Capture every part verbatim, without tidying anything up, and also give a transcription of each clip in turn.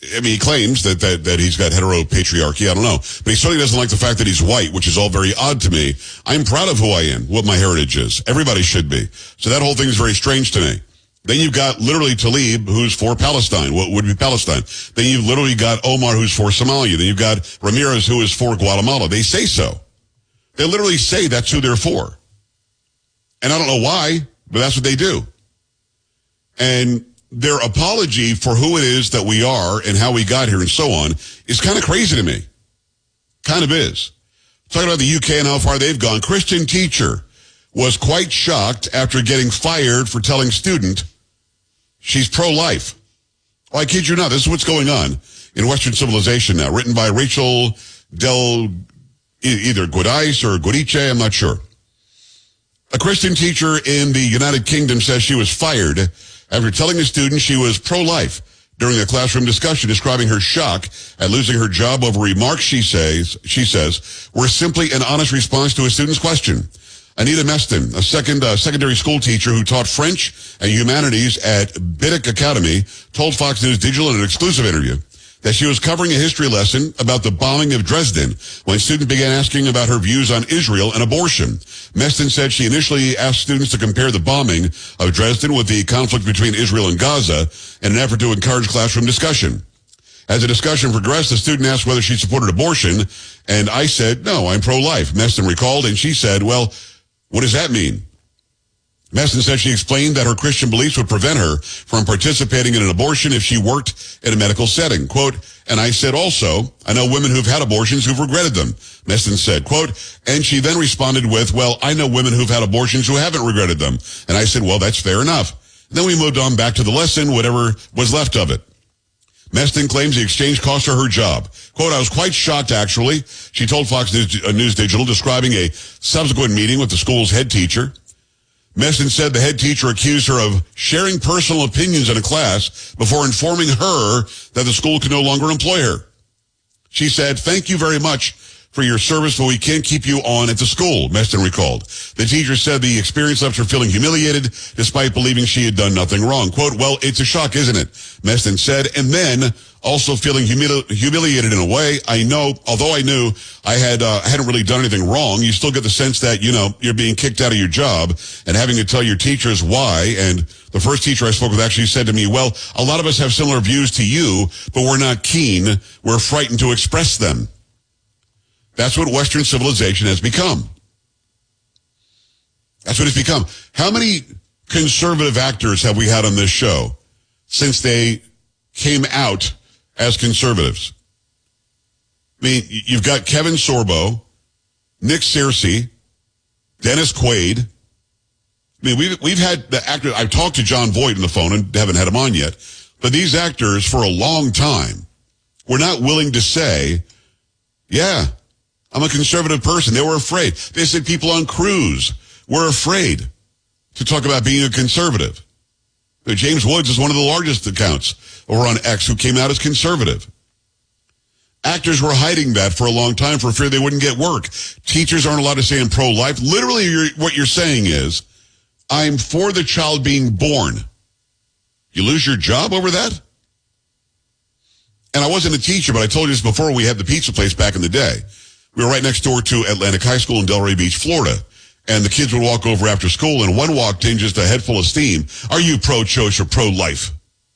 I mean, he claims that, that, that he's got heteropatriarchy. I don't know. But he certainly doesn't like the fact that he's white, which is all very odd to me. I'm proud of who I am, what my heritage is. Everybody should be. So that whole thing is very strange to me. Then you've got literally Tlaib, who's for Palestine, what would be Palestine. Then you've literally got Omar, who's for Somalia. Then you've got Ramirez, who is for Guatemala. They say so. They literally say that's who they're for. And I don't know why, but that's what they do. And their apology for who it is that we are and how we got here and so on is kind of crazy to me. Kind of is. Talking about the U K and how far they've gone. Christian teacher was quite shocked after getting fired for telling student she's pro-life. Well, I kid you not, this is what's going on in Western civilization now. Written by Rachel Del, either Gudice or Gudice, I'm not sure. A Christian teacher in the United Kingdom says she was fired after telling a student she was pro-life during a classroom discussion, describing her shock at losing her job over remarks she says, she says, were simply an honest response to a student's question. Anita Meston, a second uh, secondary school teacher who taught French and humanities at Biddick Academy, told Fox News Digital in an exclusive interview that she was covering a history lesson about the bombing of Dresden when students began asking about her views on Israel and abortion. Meston said she initially asked students to compare the bombing of Dresden with the conflict between Israel and Gaza in an effort to encourage classroom discussion. As the discussion progressed, the student asked whether she supported abortion, and I said, no, I'm pro-life, Meston recalled, and she said, well, what does that mean? Meston said she explained that her Christian beliefs would prevent her from participating in an abortion if she worked in a medical setting. Quote, and I said also, I know women who've had abortions who've regretted them. Meston said, quote, and she then responded with, well, I know women who've had abortions who haven't regretted them. And I said, well, that's fair enough. And then we moved on back to the lesson, whatever was left of it. Meston claims the exchange cost her her job. Quote, I was quite shocked, actually. She told Fox News, uh, News Digital, describing a subsequent meeting with the school's head teacher. Meston said the head teacher accused her of sharing personal opinions in a class before informing her that the school could no longer employ her. She said, thank you very much for your service, but we can't keep you on at the school, Meston recalled. The teacher said the experience left her feeling humiliated despite believing she had done nothing wrong. Quote, well, it's a shock, isn't it? Meston said, and then also feeling humili- humiliated in a way. I know, although I knew I had, uh, hadn't really done anything wrong, you still get the sense that, you know, you're being kicked out of your job and having to tell your teachers why. And the first teacher I spoke with actually said to me, well, a lot of us have similar views to you, but we're not keen. We're frightened to express them. That's what Western civilization has become. That's what it's become. How many conservative actors have we had on this show since they came out as conservatives? I mean, you've got Kevin Sorbo, Nick Searcy, Dennis Quaid. I mean, we've, we've had the actors. I've talked to John Voight on the phone and haven't had him on yet. But these actors, for a long time, were not willing to say, yeah, I'm a conservative person. They were afraid. They said people on cruise were afraid to talk about being a conservative. But James Woods is one of the largest accounts over on X who came out as conservative. Actors were hiding that for a long time for fear they wouldn't get work. Teachers aren't allowed to say I'm pro-life. Literally, you're, what you're saying is, I'm for the child being born. You lose your job over that? And I wasn't a teacher, but I told you this before. We had the pizza place back in the day. We were right next door to Atlantic High School in Delray Beach, Florida. And the kids would walk over after school, and one walked in just a head full of steam. Are you pro-choice or pro-life?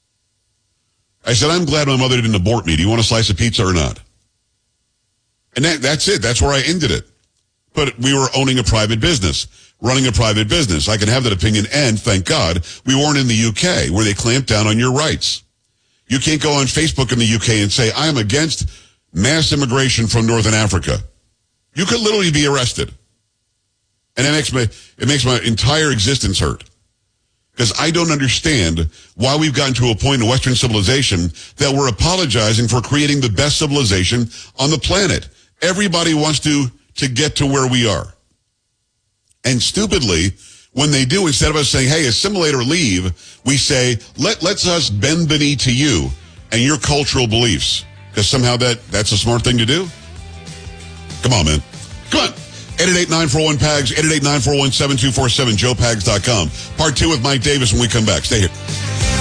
I said, I'm glad my mother didn't abort me. Do you want a slice of pizza or not? And that, that's it. That's where I ended it. But we were owning a private business, running a private business. I can have that opinion, and thank God we weren't in the U K where they clamped down on your rights. You can't go on Facebook in the U K and say, I'm against mass immigration from Northern Africa. You could literally be arrested. And it makes my, it makes my entire existence hurt. Because I don't understand why we've gotten to a point in Western civilization that we're apologizing for creating the best civilization on the planet. Everybody wants to, to get to where we are. And stupidly, when they do, instead of us saying, hey, assimilate or leave, we say, Let, let's us bend the knee to you and your cultural beliefs. Because somehow that, that's a smart thing to do? Come on, man. Come on. eight eight eight, nine four one, P A G S, eight eight eight, nine four one, seven two four seven, joe pags dot com. Part two with Mike Davis when we come back. Stay here.